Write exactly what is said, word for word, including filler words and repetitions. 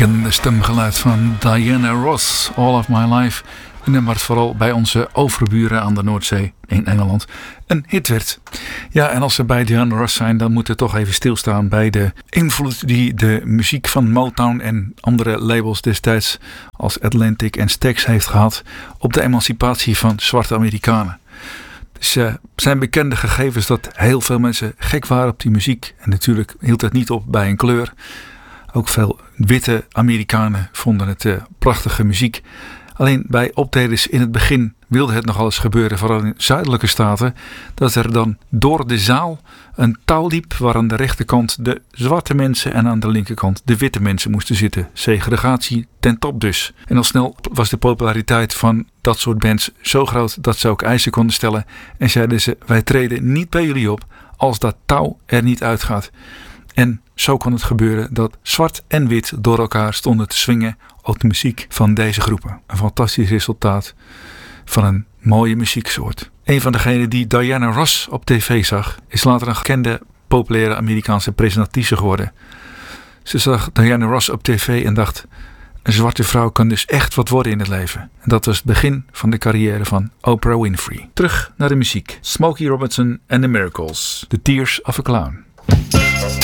bekende stemgeluid van Diana Ross, All of My Life. Een nummer dat vooral bij onze overburen aan de Noordzee in Engeland een hit werd. Ja, en als we bij Diana Ross zijn, dan moeten we toch even stilstaan bij de invloed die de muziek van Motown en andere labels destijds als Atlantic en Stax heeft gehad op de emancipatie van zwarte Amerikanen. Dus uh, zijn bekende gegevens dat heel veel mensen gek waren op die muziek. En natuurlijk hield het niet op bij een kleur. Ook veel witte Amerikanen vonden het uh, prachtige muziek. Alleen bij optredens in het begin wilde het nogal eens gebeuren, vooral in zuidelijke staten, dat er dan door de zaal een touw liep waar aan de rechterkant de zwarte mensen en aan de linkerkant de witte mensen moesten zitten. Segregatie ten top dus. En al snel was de populariteit van dat soort bands zo groot dat ze ook eisen konden stellen en zeiden ze: wij treden niet bij jullie op als dat touw er niet uitgaat. En zo kon het gebeuren dat zwart en wit door elkaar stonden te swingen op de muziek van deze groepen. Een fantastisch resultaat van een mooie muzieksoort. Een van degenen die Diana Ross op tv zag, is later een gekende populaire Amerikaanse presentatrice geworden. Ze zag Diana Ross op tv en dacht: een zwarte vrouw kan dus echt wat worden in het leven. En dat was het begin van de carrière van Oprah Winfrey. Terug naar de muziek. Smokey Robinson and the Miracles. The Tears of a Clown.